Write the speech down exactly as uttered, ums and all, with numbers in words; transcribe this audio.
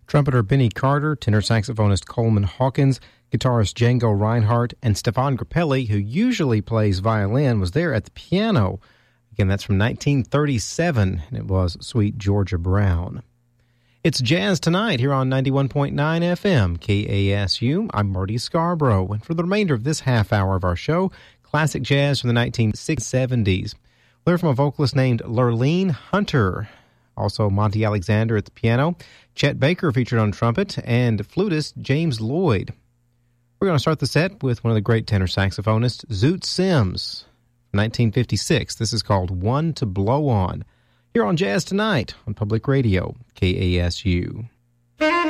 Trumpeter Benny Carter, tenor saxophonist Coleman Hawkins, guitarist Django Reinhardt, and Stefan Grappelli, who usually plays violin, was there at the piano. Again, that's from nineteen thirty-seven, and it was Sweet Georgia Brown. It's Jazz Tonight here on ninety-one point nine F M, K A S U. I'm Marty Scarborough, and for the remainder of this half hour of our show, classic jazz from the nineteen seventies. We'll hear from a vocalist named Lurleen Hunter, also Monty Alexander at the piano, Chet Baker featured on trumpet, and flutist James Lloyd. We're going to start the set with one of the great tenor saxophonists, Zoot Sims, nineteen fifty-six. This is called One to Blow On, here on Jazz Tonight on Public Radio, K A S U.